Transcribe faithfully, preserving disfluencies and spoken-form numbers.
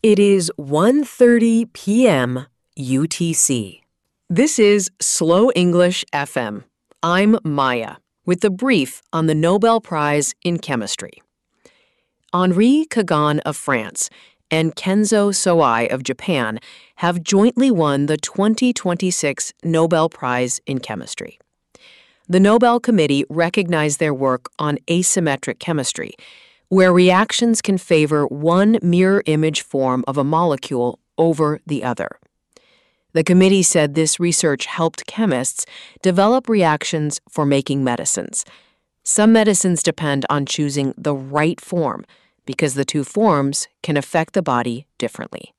It is one thirty p m U T C. This is Slow English F M. I'm Maya with the brief on the Nobel Prize in Chemistry. Henri Kagan of France and Kenzo Sawai of Japan have jointly won the twenty twenty-six Nobel Prize in Chemistry. The Nobel Committee recognized their work on asymmetric chemistry, where reactions can favor one mirror image form of a molecule over the other. The committee said this research helped chemists develop reactions for making medicines. Some medicines depend on choosing the right form because the two forms can affect the body differently.